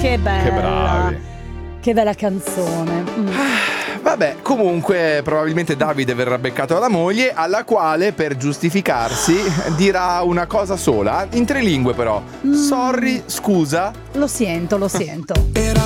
Che bella. Che bravi. Che bella canzone. Vabbè, comunque probabilmente Davide verrà beccato dalla moglie, alla quale per giustificarsi dirà una cosa sola, in 3 lingue però. Sorry, scusa. Lo sento. Era